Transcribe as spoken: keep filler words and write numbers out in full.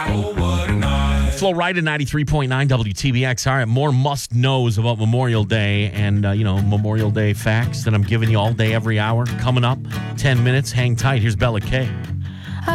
Flo Rida, ninety-three point nine W T B X. All right, more must-knows about Memorial Day and, uh, you know, Memorial Day facts that I'm giving you all day, every hour. Coming up, ten minutes. Hang tight. Here's Bella K.